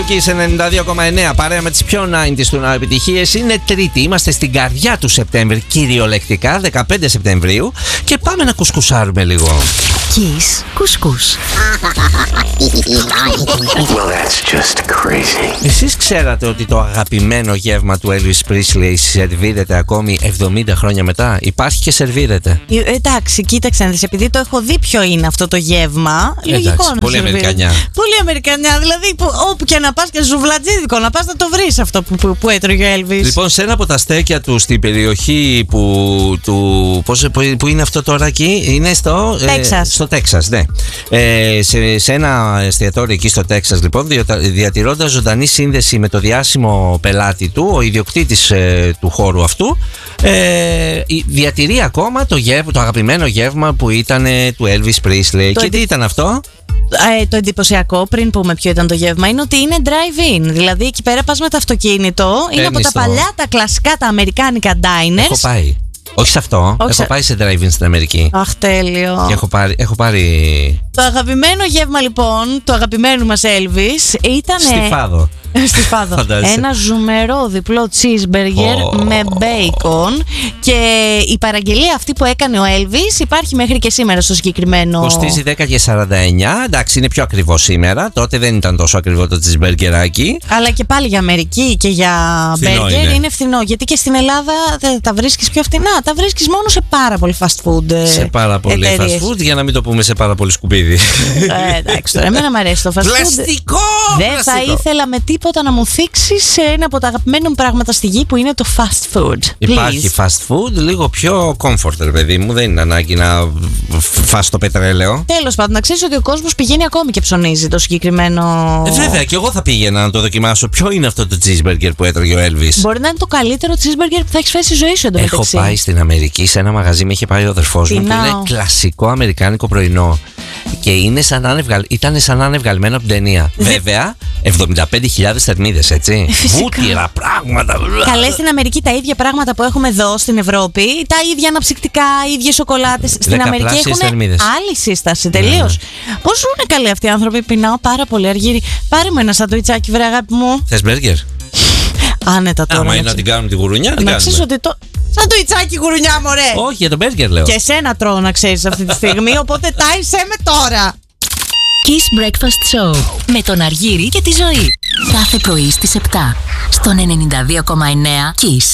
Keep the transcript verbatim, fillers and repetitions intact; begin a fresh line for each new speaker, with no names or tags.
Και σε ενενήντα δύο κόμμα εννέα παρέα με τις πιο ενενήντα του ναού επιτυχίες. Είναι Τρίτη, είμαστε στην καρδιά του Σεπτέμβρη, κυριολεκτικά δεκαπέντε Σεπτεμβρίου, και πάμε να κουσκουσάρουμε λίγο.
Kiss κουσκούς.
Well, that's just crazy.
Εσείς ξέρατε ότι το αγαπημένο γεύμα του Elvis Presley σερβίρεται ακόμη εβδομήντα χρόνια μετά? Υπάρχει και σερβίρεται.
Ε, εντάξει, κοίταξε να δεις, επειδή το έχω δει ποιο είναι αυτό το γεύμα.
Εντάξει,
λογικό να
πολύ
σερβίρεται.
Αμερικανιά.
Πολύ Αμερικανιά, δηλαδή που, όπου και να πας, και ζουβλατζίδικο να πας, να το βρεις αυτό που, που, που έτρωγε ο Elvis.
Λοιπόν, σε ένα από τα στέκια του στην περιοχή που, του, πώς, που είναι αυτό τώρα εκεί, είναι στο
Τέξας.
Ε, στο Τέξας, ναι. Ε, σε, σε ένα εστιατόριο εκεί στο Τέξας, λοιπόν, διατηρώντας ζωντανή σύνδεση με το διάσημο πελάτη του, ο ιδιοκτήτης ε, του χώρου αυτού, ε, διατηρεί ακόμα το, γεύμα, το αγαπημένο γεύμα που ήταν ε, του Elvis Presley.
Το
Και
εντι...
τι ήταν αυτό?
Ε, το εντυπωσιακό, πριν πούμε ποιο ήταν το γεύμα, είναι ότι είναι drive-in. Δηλαδή εκεί πέρα πας με το αυτοκίνητο. Είναι από τα
το...
παλιά, τα κλασικά, τα αμερικάνικα diners.
Έχω πάει. Όχι σε αυτό.
Όχι
έχω
σε...
πάει σε drive-in στην Αμερική.
Αχ, τέλειο.
Και έχω πάρει, έχω πάρει...
Το αγαπημένο γεύμα λοιπόν του αγαπημένου μας Elvis ήταν.
Στη Φάδο.
Στη Φάδο. Ένα ζουμερό διπλό cheeseburger oh. με bacon. Και η παραγγελία αυτή που έκανε ο Elvis υπάρχει μέχρι και σήμερα στο συγκεκριμένο.
Κοστίζει δέκα και σαράντα εννιά. Εντάξει, είναι πιο ακριβό σήμερα. Τότε δεν ήταν τόσο ακριβό το cheeseburgerάκι.
Αλλά και πάλι για Αμερική και για
φθηνό
burger
είναι.
είναι φθηνό. Γιατί και στην Ελλάδα δεν τα βρίσκεις πιο φθηνά. Τα βρίσκεις μόνο σε πάρα πολύ fast food.
Σε πάρα πολύ
εταιρείες.
fast food, για να μην το πούμε σε πάρα πολύ σκουπίδι.
Ε, εντάξει, τώρα εμένα μου αρέσει το fast food.
Πλαστικό!
Δεν θα ήθελα με τίποτα να μου θίξεις σε ένα από τα αγαπημένα μου πράγματα στη γη που είναι το fast food.
Υπάρχει
Please.
fast food, λίγο πιο comfort, ρε παιδί μου. Δεν είναι ανάγκη να φας το πετρέλαιο.
Τέλος πάντων, να ξέρεις ότι ο κόσμος πηγαίνει ακόμη και ψωνίζει το συγκεκριμένο.
Ε, βέβαια, και εγώ θα πήγαινα να το δοκιμάσω. Ποιο είναι αυτό το cheeseburger που έτρωγε ο Elvis?
Μπορεί να είναι το καλύτερο cheeseburger που θα έχεις φάει στη ζωή σου εντωμεταξύ.
Έχω πάει στην Αμερική σε ένα μαγαζί, με είχε πάει ο αδερφός μου, που είναι κλασικό αμερικάνικο πρωινό. Και είναι σαν να είναι βγαλ... ήταν σαν να είναι βγαλμένο από την ταινία. Βέβαια, εβδομήντα πέντε χιλιάδες θερμίδες, έτσι. Βούτυρα, πράγματα.
Καλέ, στην Αμερική τα ίδια πράγματα που έχουμε εδώ στην Ευρώπη, τα ίδια αναψυκτικά, οι ίδιες σοκολάτες. Στην Αμερική έχουν
θερμίδες.
άλλη σύσταση τελείως. Mm. Πώς ζουν καλοί αυτοί οι άνθρωποι? Πεινάω πάρα πολύ, Αργύρι. Πάρε μου ένα σαντουιτσάκι, βρε αγάπη μου.
Θες μπέργκερ?
Άνετα τώρα.
Άμα είναι να την κάνουμε τη γουρουνιά, την
να
κάνουμε.
ξέρεις ότι το. Σαντουιτσάκι γουρουνιά, μωρέ.
Όχι, για τον μπέργκερ λέω.
Και εσένα τρώω, να ξέρεις, αυτή τη στιγμή. Οπότε τάισε με τώρα.
Kiss Breakfast Show με τον Αργύρι και τη Ζωή. Κάθε πρωί στις επτά στον ενενήντα δύο κόμμα εννέα Kiss.